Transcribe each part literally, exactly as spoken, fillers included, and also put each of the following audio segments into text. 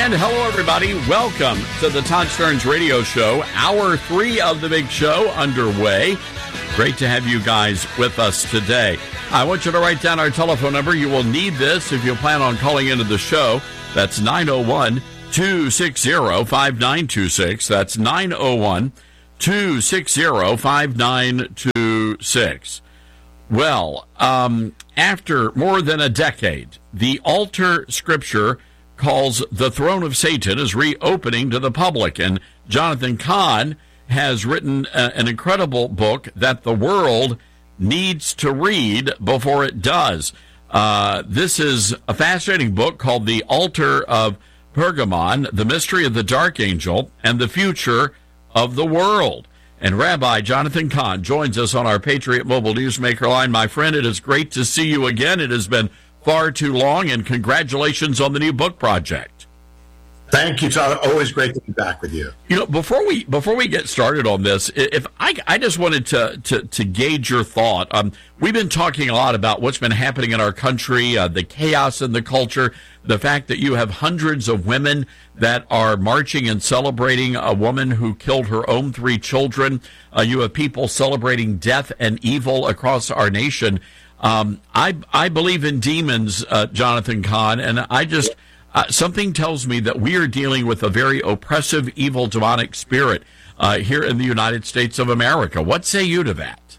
And hello, everybody. Welcome to the Todd Starnes Radio Show. Hour three of the big show underway. Great to have you guys with us today. I want you to write down our telephone number. You will need this if you plan on calling into the show. That's nine oh one, two six zero, five nine two six. That's nine oh one, two six zero, five nine two six. Well, um, after more than a decade, the altar scripture calls the throne of Satan is reopening to the public. And Jonathan Cahn has written a, an incredible book that the world needs to read before it does. Uh, this is a fascinating book called The Altar of Pergamon, The Mystery of the Dark Angel, and the Future of the World. And Rabbi Jonathan Cahn joins us on our Patriot Mobile Newsmaker line. My friend, it is great to see you again. It has been far too long, and congratulations on the new book project. Thank you, Todd. Always great to be back with you. You know, before we before we get started on this, if I, I just wanted to, to, to gauge your thought. Um, we've been talking a lot about what's been happening in our country, uh, the chaos in the culture, the fact that you have hundreds of women that are marching and celebrating a woman who killed her own three children. Uh, you have people celebrating death and evil across our nation. Um, I I believe in demons, uh, Jonathan Cahn, and I just uh, something tells me that we are dealing with a very oppressive, evil, demonic spirit uh, here in the United States of America. What say you to that?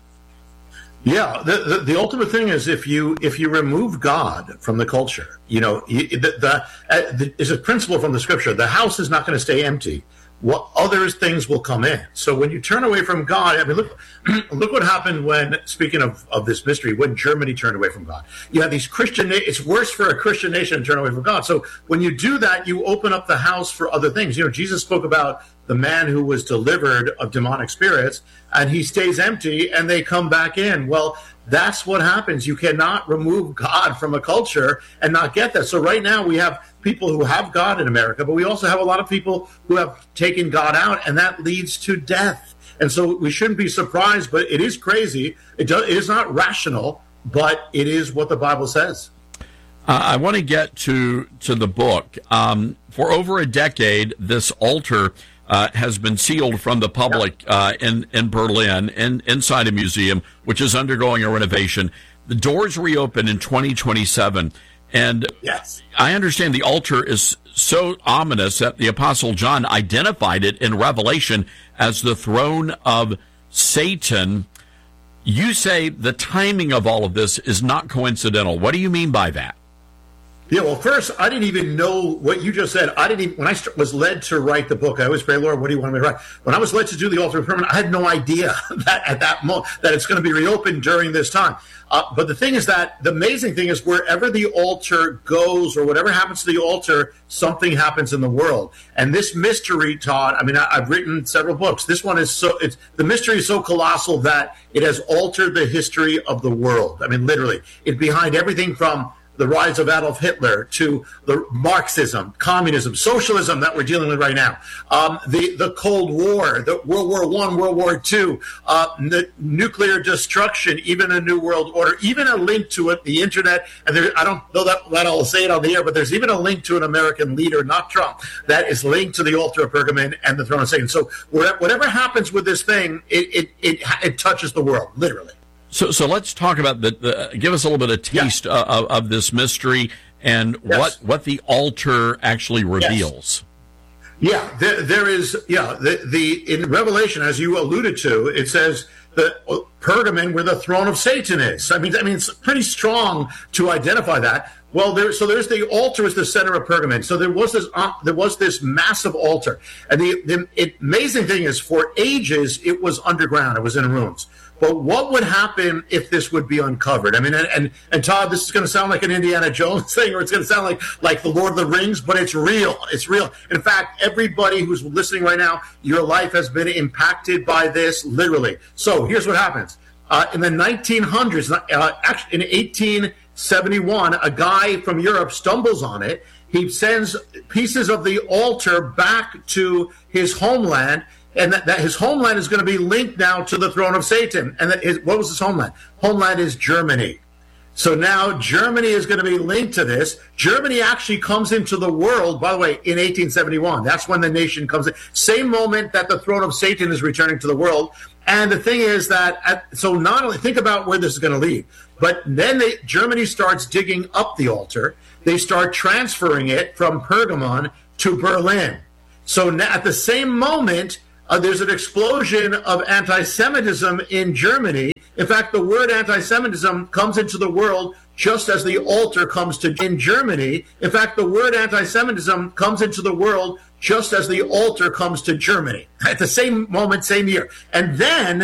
Yeah, the, the the ultimate thing is if you if you remove God from the culture, you know, the, the, uh, the is a principle from the scripture. The house is not going to stay empty. What other things will come in. So when you turn away from God, I mean, look, look what happened when, speaking of, of this mystery, when Germany turned away from God. You have these Christian, it's worse for a Christian nation to turn away from God. So when you do that, you open up the house for other things. You know, Jesus spoke about the man who was delivered of demonic spirits, and he stays empty, and they come back in. Well, that's what happens. You cannot remove God from a culture and not get that. So right now we have people who have God in America, but we also have a lot of people who have taken God out, and that leads to death. And so we shouldn't be surprised, but it is crazy. It, does, it is not rational, but it is what the Bible says. Uh, I want to get to, to the book. Um, for over a decade, this altar Uh, has been sealed from the public uh, in, in Berlin, in, inside a museum, which is undergoing a renovation. The doors reopen in twenty twenty-seven. And yes. I understand the altar is so ominous that the Apostle John identified it in Revelation as the throne of Satan. You say the timing of all of this is not coincidental. What do you mean by that? Yeah, well, first, I didn't even know what you just said. I didn't even, when I st- was led to write the book, I always pray, Lord, what do you want me to write? When I was led to do the altar of permanent, I had no idea that at that moment that it's going to be reopened during this time. Uh, but the thing is that the amazing thing is wherever the altar goes or whatever happens to the altar, something happens in the world. And this mystery, Todd, I mean, I, I've written several books. This one is so, it's, the mystery is so colossal that it has altered the history of the world. I mean, literally, it's behind everything from the rise of Adolf Hitler to the Marxism, communism, socialism that we're dealing with right now, um, the the Cold War, the World War One, World War Two, uh, the nuclear destruction, even a new world order, even a link to it, the internet. And there, I don't know that, that I'll say it on the air, but there's even a link to an American leader, not Trump, that is linked to the altar of Pergamon and the throne of Satan. So whatever happens with this thing, it it it, it touches the world, literally. So, so let's talk about the, the. Give us a little bit of taste yeah. of, of this mystery and yes. what what the altar actually reveals. Yes. Yeah, there, there is. Yeah, the, the in Revelation, as you alluded to, it says the Pergamon, where the throne of Satan is. I mean, I mean, it's pretty strong to identify that. Well, there. So there's the altar is the center of Pergamon. So there was this. Uh, there was this massive altar, and the the it, amazing thing is, for ages it was underground. It was in ruins. But what would happen if this would be uncovered? I mean, and, and, and Todd, this is going to sound like an Indiana Jones thing, or it's going to sound like, like the Lord of the Rings, but it's real. It's real. In fact, everybody who's listening right now, your life has been impacted by this, literally. So here's what happens. Uh, in the nineteen hundreds, uh, actually in eighteen seventy-one, a guy from Europe stumbles on it. He sends pieces of the altar back to his homeland, and that, that his homeland is going to be linked now to the throne of Satan. And that his, what was his homeland? Homeland is Germany. So now Germany is going to be linked to this. Germany actually comes into the world, by the way, in eighteen seventy-one. That's when the nation comes in. Same moment that the throne of Satan is returning to the world. And the thing is that, at, so not only, think about where this is going to lead, but then they, Germany starts digging up the altar. They start transferring it from Pergamon to Berlin. So now, at the same moment, uh, there's an explosion of anti-Semitism in Germany. In fact, the word anti-Semitism comes into the world just as the altar comes to in Germany. In fact, the word anti-Semitism comes into the world just as the altar comes to Germany at the same moment, same year. And then